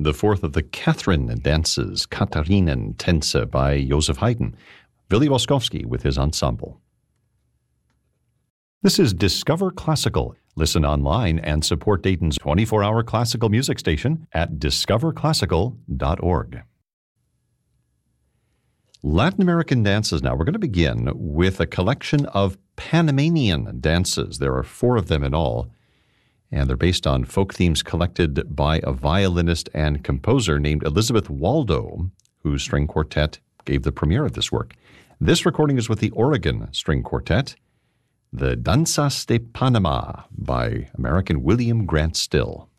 the fourth of the Catherine dances, Katharinen Tänze by Joseph Haydn. Willi Woskowski with his ensemble. This is Discover Classical. Listen online and support Dayton's 24-hour classical music station at discoverclassical.org. Latin American dances now. We're going to begin with a collection of Panamanian dances. There are 4 of them in all, and they're based on folk themes collected by a violinist and composer named Elizabeth Waldo, whose string quartet gave the premiere of this work. This recording is with the Oregon String Quartet, the Danzas de Panama by American William Grant Still.